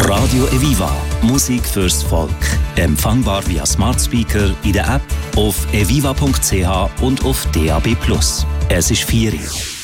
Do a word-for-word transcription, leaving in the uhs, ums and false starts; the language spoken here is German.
Radio Eviva. Musik fürs Volk. Empfangbar via Smart Speaker, in der App, auf eviva punkt c h und auf D A B plus. Es ist vier Uhr.